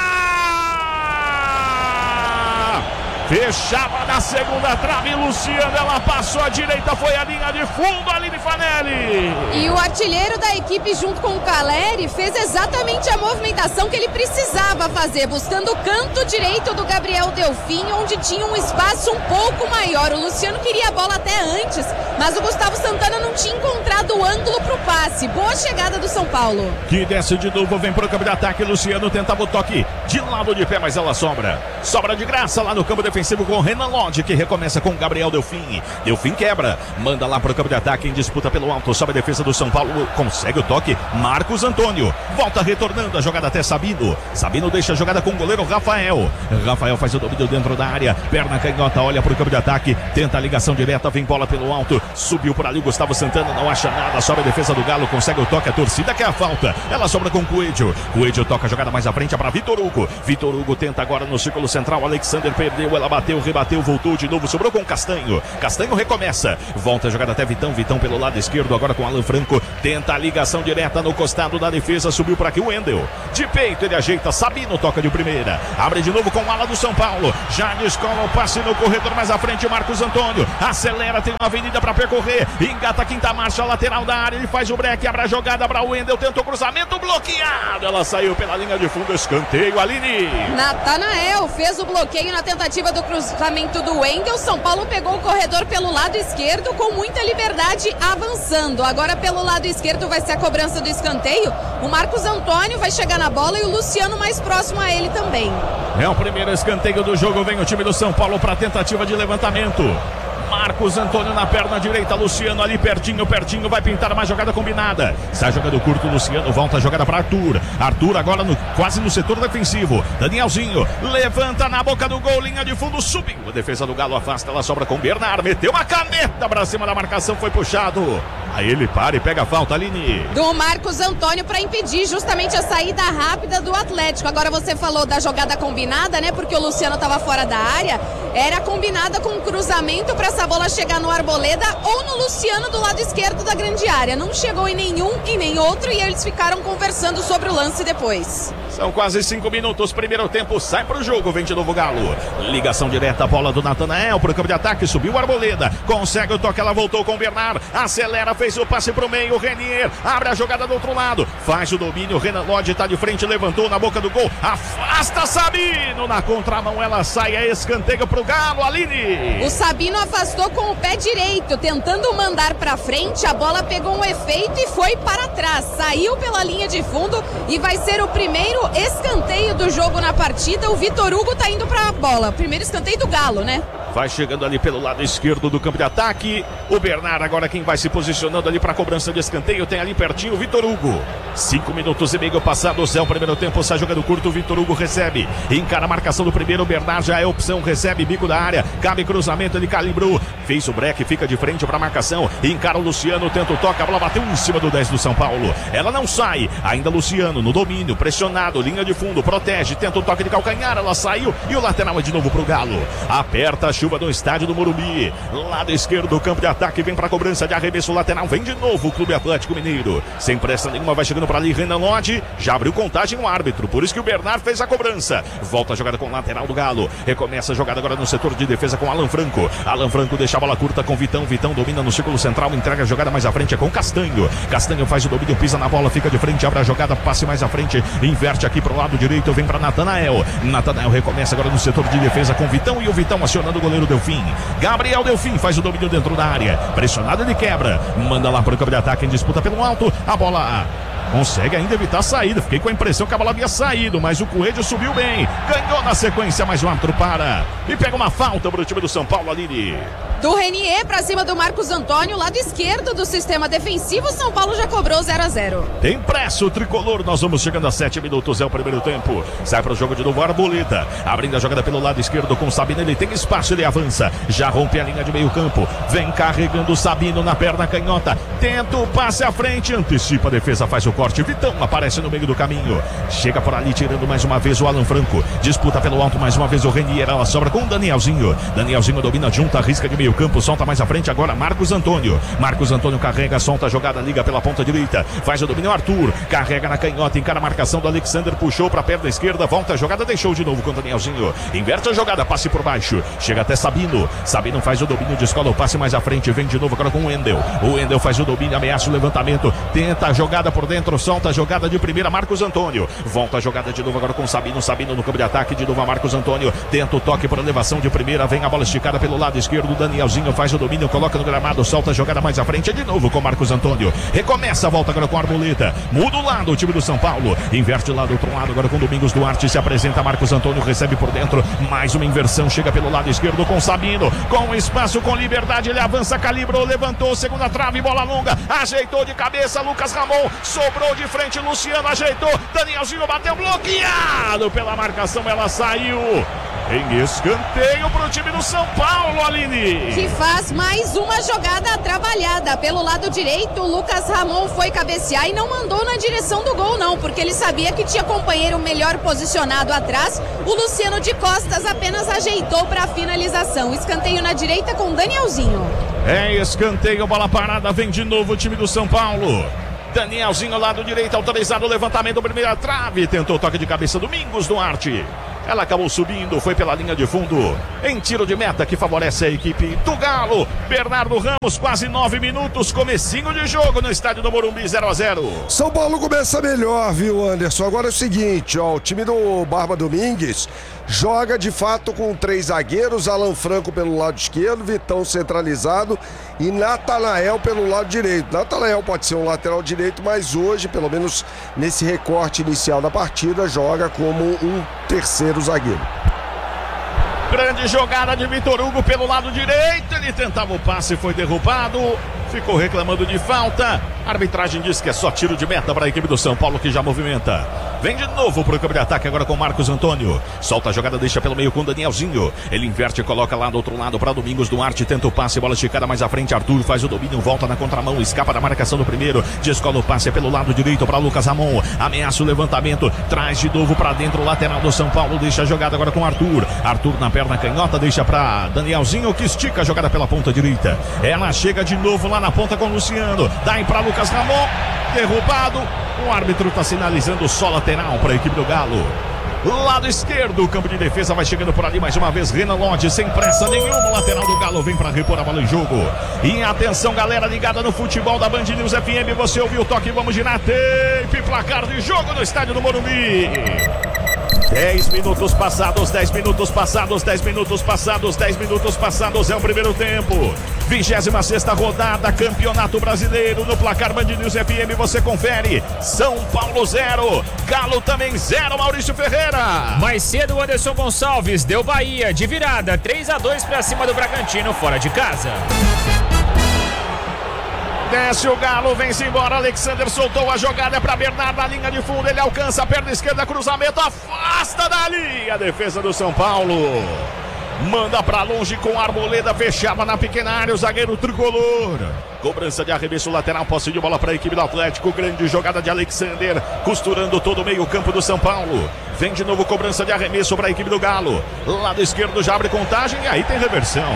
Fechava na segunda trave, Luciano, ela passou à direita, foi a linha de fundo, Aline Fanelli. E o artilheiro da equipe junto com o Caleri fez exatamente a movimentação que ele precisava fazer, buscando o canto direito do Gabriel Delfim, onde tinha um espaço um pouco maior. O Luciano queria a bola até antes, mas o Gustavo Santana não tinha encontrado o ângulo pro passe. Boa chegada do São Paulo. Que desce de novo, vem pro campo de ataque, Luciano tentava o toque de lado de pé, mas ela sobra. Sobra de graça lá no campo defensivo. Defensivo com Renan Lodge, que recomeça com Gabriel Delfim. Delfim quebra, manda lá para o campo de ataque em disputa pelo alto, sobe a defesa do São Paulo, consegue o toque, Marcos Antônio, volta retornando a jogada até Sabino. Sabino deixa a jogada com o goleiro Rafael. Rafael faz o domínio dentro da área, perna canhota, olha para o campo de ataque, tenta a ligação direta, vem bola pelo alto, subiu por ali o Gustavo Santana, não acha nada, sobe a defesa do Galo, consegue o toque, a torcida quer a falta, ela sobra com o Coelho. Coelho toca a jogada mais à frente para Vitor Hugo. Vitor Hugo tenta agora no círculo central, Alexander perdeu, ela bateu, rebateu, voltou de novo, sobrou com Castanho. Castanho recomeça, volta a jogada até Vitão, Vitão pelo lado esquerdo, agora com Alan Franco, tenta a ligação direta no costado da defesa, subiu por aqui o Wendel. De peito ele ajeita, Sabino toca de primeira, abre de novo com o ala do São Paulo, já descola o passe no corredor mais à frente, Marcos Antônio, acelera, tem uma avenida para percorrer, engata a quinta marcha, lateral da área, ele faz o break, abre a jogada para o Wendel, tenta o cruzamento, bloqueado, ela saiu pela linha de fundo, escanteio, Aline. Natanael fez o bloqueio na tentativa do cruzamento do Wendel. São Paulo pegou o corredor pelo lado esquerdo com muita liberdade avançando. Agora pelo lado esquerdo vai ser a cobrança do escanteio. O Marcos Antônio vai chegar na bola e o Luciano mais próximo a ele também. É o primeiro escanteio do jogo, vem o time do São Paulo para tentativa de levantamento. Marcos Antônio na perna direita, Luciano ali pertinho, pertinho, vai pintar uma jogada combinada. Sai jogando curto, Luciano, volta a jogada para Arthur. Arthur agora no, quase no setor defensivo. Danielzinho levanta na boca do gol, linha de fundo, subiu. A defesa do Galo afasta, ela sobra com o Bernard, meteu uma caneta para cima da marcação, foi puxado. Aí ele para e pega a falta, Aline. Do Marcos Antônio para impedir justamente a saída rápida do Atlético. Agora você falou da jogada combinada, né? Porque o Luciano estava fora da área. Era combinada com um cruzamento para essa bola chegar no Arboleda ou no Luciano do lado esquerdo da grande área. Não chegou em nenhum e nem outro e eles ficaram conversando sobre o lance depois. São quase cinco minutos, primeiro tempo, sai pro jogo, vem de novo Galo. Ligação direta, bola do Natanael pro campo de ataque, subiu o Arboleda, consegue o toque, ela voltou com o Bernard, acelera, fez o passe pro meio, o Renier abre a jogada do outro lado, faz o domínio, o Renan Lodge tá de frente, levantou na boca do gol, afasta Sabino, na contramão ela sai, é escanteio pro Galo, Aline. O Sabino afastou com o pé direito, tentando mandar pra frente, a bola pegou um efeito e foi para trás, saiu pela linha de fundo e vai ser o primeiro escanteio do jogo na partida. O Vitor Hugo tá indo pra bola, primeiro escanteio do Galo, né? Vai chegando ali pelo lado esquerdo do campo de ataque. O Bernard agora quem vai se posicionando ali para a cobrança de escanteio. Tem ali pertinho o Vitor Hugo. Cinco minutos e meio passados. É o primeiro tempo. Sai jogando curto. O Vitor Hugo recebe. Encara a marcação do primeiro. O Bernard já é opção. Recebe bico da área. Cabe cruzamento. Ele calibrou. Fez o break. Fica de frente para a marcação. Encara o Luciano. Tenta o toque. A bola bateu em cima do dez do São Paulo. Ela não sai. Ainda Luciano no domínio. Pressionado. Linha de fundo. Protege. Tenta o toque de calcanhar. Ela saiu. E o lateral é de novo para o Galo. Aperta a chuva do estádio do Morumbi, lado esquerdo do campo de ataque, vem para a cobrança de arremesso lateral, vem de novo o Clube Atlético Mineiro, sem pressa nenhuma, vai chegando para ali Renan Lodge, já abriu contagem o árbitro, por isso que o Bernard fez a cobrança, volta a jogada com o lateral do Galo, recomeça a jogada agora no setor de defesa com Alan Franco, Alan Franco deixa a bola curta com Vitão, Vitão domina no círculo central, entrega a jogada mais à frente é com Castanho, Castanho faz o domínio, pisa na bola, fica de frente, abre a jogada, passe mais à frente, inverte aqui para o lado direito, vem para Natanael, Natanael recomeça agora no setor de defesa com Vitão e o Vitão acionando o goleiro Delfim. Gabriel Delfim faz o domínio dentro da área. Pressionado, ele quebra. Manda lá para o campo de ataque em disputa pelo alto. A bola consegue ainda evitar a saída. Fiquei com a impressão que a bola havia saído, mas o Coelho subiu bem. Ganhou na sequência, mas o árbitro para. E pega uma falta para o time do São Paulo, Aline. Do Renier para cima do Marcos Antônio, lado esquerdo do sistema defensivo. São Paulo já cobrou zero a zero. Tem pressa o tricolor. Nós vamos chegando a sete minutos. É o primeiro tempo. Sai para o jogo de novo. Arboleda abrindo a jogada pelo lado esquerdo com o Sabino. Ele tem espaço, ele avança. Já rompe a linha de meio campo. Vem carregando o Sabino na perna canhota. Tenta o passe à frente. Antecipa a defesa, faz o corte. Vitão aparece no meio do caminho. Chega por ali, tirando mais uma vez o Alan Franco. Disputa pelo alto mais uma vez o Renier. Ela sobra com o Danielzinho. Danielzinho domina junto, arrisca de meio campo, solta mais à frente agora Marcos Antônio. Marcos Antônio carrega, solta a jogada, liga pela ponta direita. Faz o domínio Arthur. Carrega na canhota, encara a marcação do Alexander. Puxou para a perna esquerda, volta a jogada, deixou de novo com o Danielzinho. Inverte a jogada, passe por baixo. Chega até Sabino. Sabino faz o domínio, descola o passe mais à frente. Vem de novo agora com o Wendel. O Wendel faz o domínio, ameaça o levantamento. Tenta a jogada por dentro, solta a jogada de primeira, Marcos Antônio. Volta a jogada de novo agora com o Sabino. Sabino no campo de ataque, de novo a Marcos Antônio. Tenta o toque por elevação de primeira. Vem a bola esticada pelo lado esquerdo. Danielzinho faz o domínio, coloca no gramado, solta a jogada mais à frente. De novo com Marcos Antônio. Recomeça a volta agora com a Arboleda. Muda o lado o time do São Paulo. Inverte lá do outro lado agora com Domingos Duarte. Se apresenta Marcos Antônio, recebe por dentro. Mais uma inversão, chega pelo lado esquerdo com Sabino. Com espaço, com liberdade, ele avança, calibrou, levantou, segunda trave, bola longa. Ajeitou de cabeça, Lucas Ramon. Sobrou de frente, Luciano ajeitou. Danielzinho bateu, bloqueado pela marcação, ela saiu. Em escanteio para o time do São Paulo, Aline. Que faz mais uma jogada trabalhada. Pelo lado direito, o Lucas Ramon foi cabecear e não mandou na direção do gol, não, porque ele sabia que tinha companheiro melhor posicionado atrás. O Luciano de Costas apenas ajeitou para a finalização. Escanteio na direita com Danielzinho. É escanteio, bola parada, vem de novo o time do São Paulo. Danielzinho, lado direito, autorizado o levantamento, primeira trave. Tentou toque de cabeça, Domingos Duarte. Ela acabou subindo, foi pela linha de fundo. Em tiro de meta que favorece a equipe do Galo. Bernardo Ramos, quase nove minutos. Comecinho de jogo no estádio do Morumbi, zero a zero. São Paulo começa melhor, viu, Anderson? Agora é o seguinte, ó, o time do Barba Domingues joga de fato com três zagueiros, Alan Franco pelo lado esquerdo, Vitão centralizado e Natanael pelo lado direito. Natanael pode ser um lateral direito, mas hoje, pelo menos nesse recorte inicial da partida, joga como um terceiro zagueiro. Grande jogada de Vitor Hugo pelo lado direito, ele tentava o passe, foi derrubado, ficou reclamando de falta. A arbitragem diz que é só tiro de meta para a equipe do São Paulo, que já movimenta. Vem de novo para o campo de ataque agora com Marcos Antônio. Solta a jogada, deixa pelo meio com Danielzinho. Ele inverte, coloca lá do outro lado para Domingos Duarte. Tenta o passe, bola esticada mais à frente. Arthur faz o domínio, volta na contramão, escapa da marcação do primeiro. Descola o passe pelo lado direito para Lucas Ramon. Ameaça o levantamento, traz de novo para dentro o lateral do São Paulo. Deixa a jogada agora com Arthur. Arthur na perna canhota, deixa para Danielzinho, que estica a jogada pela ponta direita. Ela chega de novo lá na ponta com Luciano. Dá para Lucas Ramon. Derrubado. O árbitro está sinalizando só lateral para a equipe do Galo. Lado esquerdo, o campo de defesa vai chegando por ali mais uma vez. Renan Lodge, sem pressa nenhuma. Lateral do Galo vem para repor a bola em jogo. E atenção, galera ligada no futebol da Band News F M. Você ouviu o toque, vamos girar. Tape, placar de jogo no estádio do Morumbi. dez minutos passados, dez minutos passados, dez minutos passados, dez minutos passados. É o primeiro tempo. vigésima sexta rodada, Campeonato Brasileiro. No placar Band News F M você confere. São Paulo zero, Galo também zero, Maurício Ferreira. Mais cedo o Anderson Gonçalves deu Bahia de virada, três a dois para cima do Bragantino fora de casa. Desce o Galo, vem-se embora. Alexander soltou a jogada para Bernardo na linha de fundo. Ele alcança a perna esquerda, cruzamento, afasta dali a defesa do São Paulo. Manda para longe com a Arboleda, fechava na pequena área o zagueiro tricolor. Cobrança de arremesso lateral, posse de bola para a equipe do Atlético. Grande jogada de Alexander, costurando todo o meio campo do São Paulo. Vem de novo cobrança de arremesso para a equipe do Galo. Lado esquerdo já abre contagem e aí tem reversão.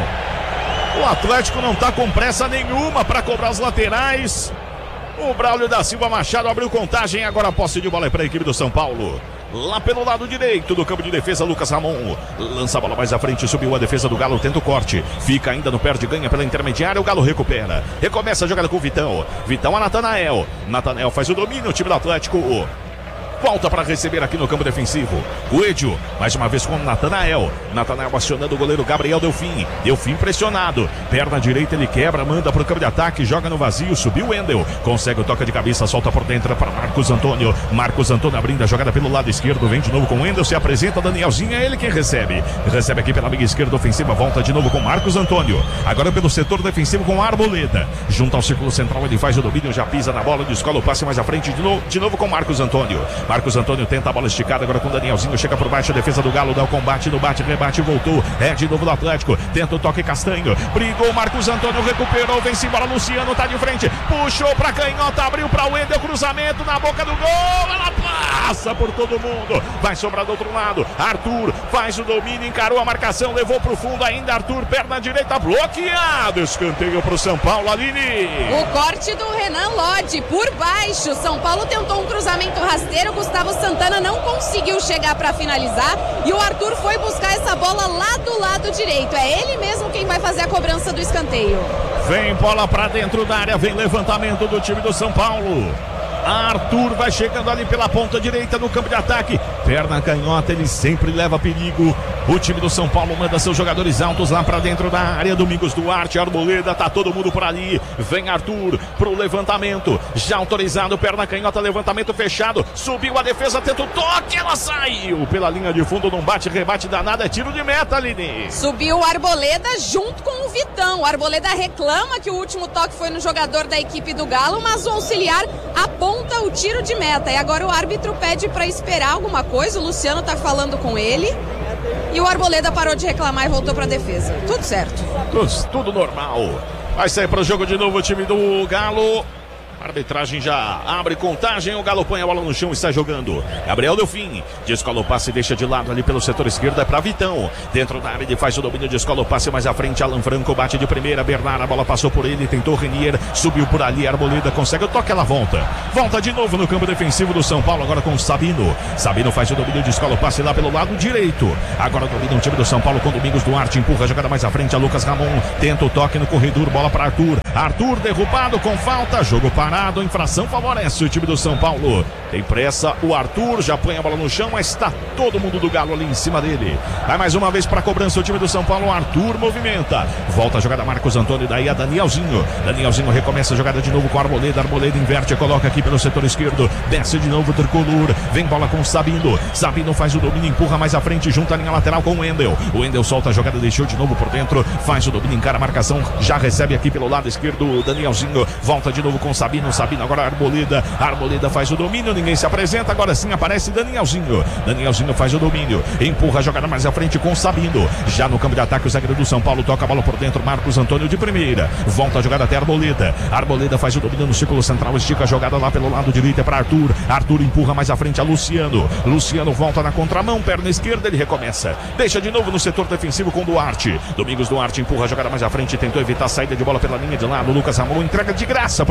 O Atlético não está com pressa nenhuma para cobrar as laterais. O Braulio da Silva Machado abriu contagem, agora a posse de bola é para a equipe do São Paulo. Lá pelo lado direito do campo de defesa, Lucas Ramon lança a bola mais à frente, subiu a defesa do Galo, tenta o corte, fica ainda no perde, ganha pela intermediária, o Galo recupera, recomeça a jogada com o Vitão, Vitão a Natanael, Natanael faz o domínio, o time do Atlético volta para receber aqui no campo defensivo. Coelho, mais uma vez com o Natanael. Natanael acionando o goleiro Gabriel Delfim. Delfim pressionado. Perna direita, ele quebra, manda para o campo de ataque, joga no vazio, subiu o Wendel. Consegue o toque de cabeça, solta por dentro para Marcos Antônio. Marcos Antônio abrindo a jogada pelo lado esquerdo, vem de novo com o Wendel, se apresenta, Danielzinho, é ele quem recebe. Recebe aqui pela amiga esquerda ofensiva, volta de novo com Marcos Antônio. Agora pelo setor defensivo com a Arboleda. Junto ao círculo central, ele faz o domínio, já pisa na bola, descola o passe mais à frente, de novo, de novo com Marcos Antônio. Marcos Antônio tenta a bola esticada agora com o Danielzinho, chega por baixo, a defesa do Galo dá o combate, no bate, rebate, voltou, é de novo do Atlético, tenta o toque Castanho, brigou Marcos Antônio, recuperou, vem-se embora, Luciano tá de frente, puxou pra canhota, abriu pra Wendel, cruzamento na boca do gol, ela passa por todo mundo, vai sobrar do outro lado, Arthur faz o domínio, encarou a marcação, levou pro fundo ainda, Arthur, perna direita bloqueado, escanteio pro São Paulo, Aline. O corte do Renan Lodge por baixo, São Paulo tentou um cruzamento rasteiro, Gustavo Santana não conseguiu chegar para finalizar e o Arthur foi buscar essa bola lá do lado direito. É ele mesmo quem vai fazer a cobrança do escanteio. Vem bola para dentro da área, vem levantamento do time do São Paulo. Arthur vai chegando ali pela ponta direita no campo de ataque. Perna canhota, ele sempre leva perigo. O time do São Paulo manda seus jogadores altos lá pra dentro da área. Domingos Duarte, Arboleda, tá todo mundo por ali. Vem Arthur pro levantamento. Já autorizado, perna canhota, levantamento fechado. Subiu a defesa, tenta o toque, ela saiu pela linha de fundo, não bate, rebate danado, é tiro de meta, Aline. Subiu o Arboleda junto com o Vitão. O Arboleda reclama que o último toque foi no jogador da equipe do Galo, mas o auxiliar aponta o tiro de meta. E agora o árbitro pede para esperar alguma coisa. O Luciano tá falando com ele. E o Arboleda parou de reclamar e voltou para a defesa. Tudo certo. Tudo, tudo normal. Vai sair para o jogo de novo o time do Galo. A arbitragem já abre contagem, o Galo põe a bola no chão e sai jogando. Gabriel Delfim, descola o passe, deixa de lado ali pelo setor esquerdo, é para Vitão. Dentro da área ele faz o domínio, descola o passe mais à frente, Alan Franco bate de primeira, Bernardo, a bola passou por ele, tentou Renier, subiu por ali, Arboleda consegue o toque, ela volta. Volta de novo no campo defensivo do São Paulo, agora com o Sabino. Sabino faz o domínio, descola o passe lá pelo lado direito. Agora domina o time do São Paulo com Domingos Duarte, empurra a jogada mais à frente, a Lucas Ramon, tenta o toque no corredor, bola para Arthur. Arthur derrubado com falta, jogo parado. Infração favorece o time do São Paulo. Tem pressa, o Arthur já põe a bola no chão, mas está todo mundo do Galo ali em cima dele. Vai mais uma vez para a cobrança o time do São Paulo. O Arthur movimenta. Volta a jogada Marcos Antônio, daí a Danielzinho. Danielzinho recomeça a jogada de novo com a Arboleda. Arboleda inverte, coloca aqui pelo setor esquerdo. Desce de novo o tricolor. Vem bola com o Sabino. Sabino faz o domínio, empurra mais à frente, junta a linha lateral com o Wendel. O Wendel solta a jogada, deixou de novo por dentro. Faz o domínio, encara a marcação. Já recebe aqui pelo lado esquerdo o Danielzinho. Volta de novo com o Sabino. Sabino agora a Arboleda. A Arboleda faz o domínio, ninguém se apresenta. Agora sim aparece Danielzinho. Danielzinho faz o domínio. Empurra a jogada mais à frente com o Sabino. Já no campo de ataque, o zagueiro do São Paulo toca a bola por dentro. Marcos Antônio de primeira. Volta a jogada até a Arboleda. A Arboleda faz o domínio no círculo central. Estica a jogada lá pelo lado direito. É para Arthur. Arthur empurra mais à frente a Luciano. Luciano volta na contramão. Perna esquerda, ele recomeça. Deixa de novo no setor defensivo com Duarte. Domingos Duarte empurra a jogada mais à frente. Tentou evitar a saída de bola pela linha de lado. Lucas Ramon entrega de graça para o time do Galo.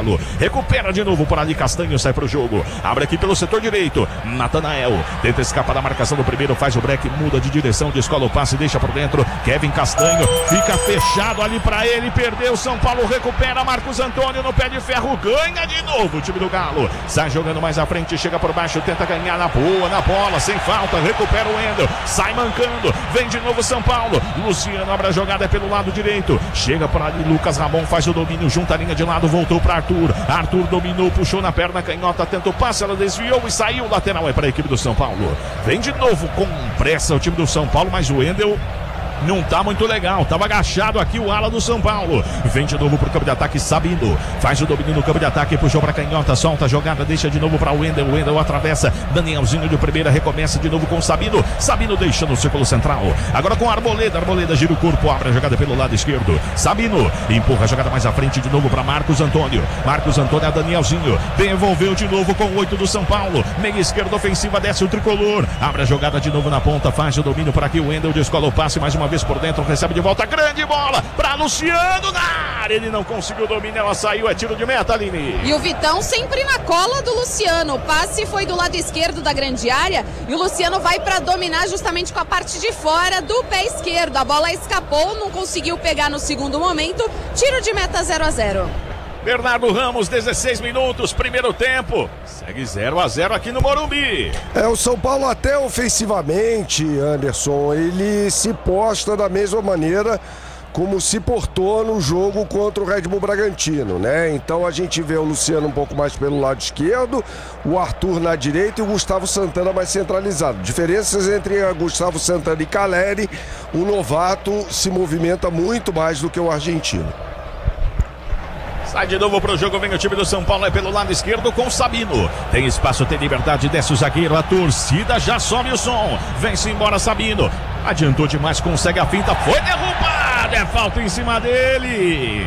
Galo. Recupera de novo por ali, Castanho sai pro jogo. Abre aqui pelo setor direito. Natanael tenta escapar da marcação do primeiro, faz o break, muda de direção, descola o passe, deixa por dentro. Kevin Castanho fica fechado ali pra ele, perdeu. São Paulo recupera, Marcos Antônio no pé de ferro, ganha de novo o time do Galo. Sai jogando mais à frente, chega por baixo, tenta ganhar na boa, na bola, sem falta, recupera o Wendel, sai mancando, vem de novo São Paulo. Luciano abre a jogada, é pelo lado direito, chega por ali, Lucas Ramon faz o domínio, junta a linha de lado, voltou para Arthur. Arthur dominou, puxou na perna canhota, tenta o passe, ela desviou e saiu. Lateral é para a equipe do São Paulo. Vem de novo com pressa o time do São Paulo, mas o Wendel não tá muito legal, tava agachado aqui o ala do São Paulo. Vem de novo pro campo de ataque, Sabino faz o domínio no campo de ataque, puxou pra canhota, solta a jogada, deixa de novo pra Wendel, Wendel atravessa, Danielzinho de primeira, recomeça de novo com Sabino, Sabino deixa no círculo central, agora com Arboleda, Arboleda gira o corpo, abre a jogada pelo lado esquerdo, Sabino empurra a jogada mais à frente de novo pra Marcos Antônio, Marcos Antônio a Danielzinho, devolveu de novo com oito do São Paulo, meia esquerda ofensiva, desce o tricolor, abre a jogada de novo na ponta, faz o domínio por aqui, o Wendel descola o passe mais uma vez por dentro, recebe de volta, grande bola para Luciano na área, ele não conseguiu o domínio, ela saiu, é tiro de meta, Aline. E o Vitão sempre na cola do Luciano, o passe foi do lado esquerdo da grande área e o Luciano vai para dominar justamente com a parte de fora do pé esquerdo, a bola escapou, não conseguiu pegar no segundo momento, tiro de meta zero a zero. Bernardo Ramos, dezesseis minutos, primeiro tempo. Segue zero a zero aqui no Morumbi. É, o São Paulo até ofensivamente, Anderson, ele se posta da mesma maneira como se portou no jogo contra o Red Bull Bragantino, né? Então a gente vê o Luciano um pouco mais pelo lado esquerdo, o Arthur na direita e o Gustavo Santana mais centralizado. Diferenças entre a Gustavo Santana e Caleri, o novato se movimenta muito mais do que o argentino. Sai de novo pro jogo, vem o time do São Paulo, é pelo lado esquerdo com o Sabino. Tem espaço, tem liberdade, desce o zagueiro, a torcida já sobe o som. Vem-se embora Sabino, adiantou demais, consegue a finta, foi derrubado, é falta em cima dele.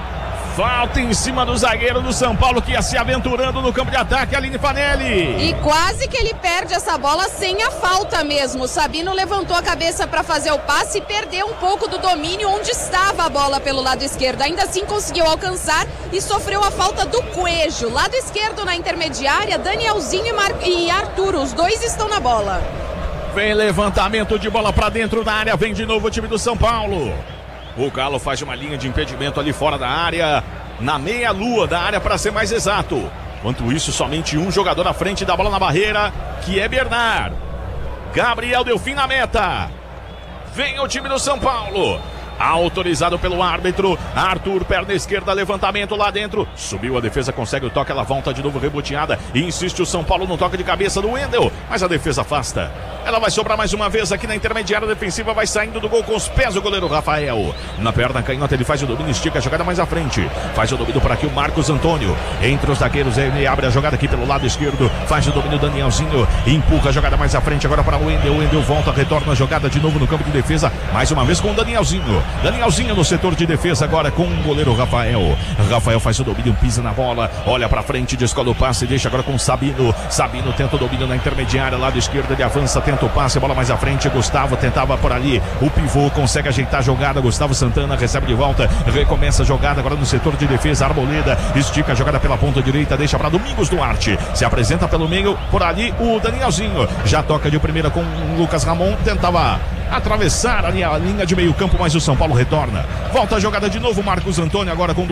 Falta em cima do zagueiro do São Paulo que ia se aventurando no campo de ataque, Aline Fanelli. E quase que ele perde essa bola sem a falta mesmo. O Sabino levantou a cabeça para fazer o passe e perdeu um pouco do domínio onde estava a bola pelo lado esquerdo. Ainda assim conseguiu alcançar e sofreu a falta do Coelho. Lado esquerdo na intermediária, Danielzinho e, Mar... e Arthur, os dois estão na bola. Vem levantamento de bola para dentro da área, vem de novo o time do São Paulo. O Galo faz uma linha de impedimento ali fora da área, na meia-lua da área para ser mais exato. Enquanto isso, somente um jogador à frente da bola na barreira, que é Bernard. Gabriel deu fim na meta. Vem o time do São Paulo. Autorizado pelo árbitro, Arthur, perna esquerda, levantamento lá dentro, subiu a defesa, consegue o toque, ela volta de novo reboteada e insiste o São Paulo no toque de cabeça do Wendel, mas a defesa afasta. Ela vai sobrar mais uma vez aqui na intermediária defensiva, vai saindo do gol com os pés o goleiro Rafael. Na perna canhota ele faz o domínio, estica a jogada mais à frente, faz o domínio por aqui o Marcos Antônio, entre os zagueiros ele abre a jogada aqui pelo lado esquerdo, faz o domínio Danielzinho, empurra a jogada mais à frente agora para o Wendel, o Wendel volta, retorna a jogada de novo no campo de defesa, mais uma vez com o Danielzinho. Danielzinho no setor de defesa agora com o goleiro Rafael. Rafael faz o domínio, pisa na bola, olha pra frente, descola o passe, deixa agora com o Sabino. Sabino tenta o domínio na intermediária, lado esquerdo ele avança, tenta o passe, bola mais à frente, Gustavo tentava por ali, o pivô consegue ajeitar a jogada, Gustavo Santana recebe de volta, recomeça a jogada agora no setor de defesa, Arboleda estica a jogada pela ponta direita, deixa para Domingos Duarte, se apresenta pelo meio, por ali o Danielzinho, já toca de primeira com o Lucas Ramon, tentava atravessar ali a linha de meio campo, mas o São Paulo retorna. Volta a jogada de novo, Marcos Antônio agora com